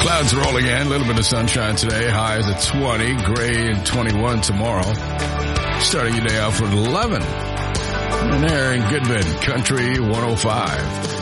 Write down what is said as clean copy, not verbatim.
Clouds rolling in, a little bit of sunshine today. Highs at 20, gray and 21 tomorrow. Starting your day off with 11. And there in Goodman, Country 105.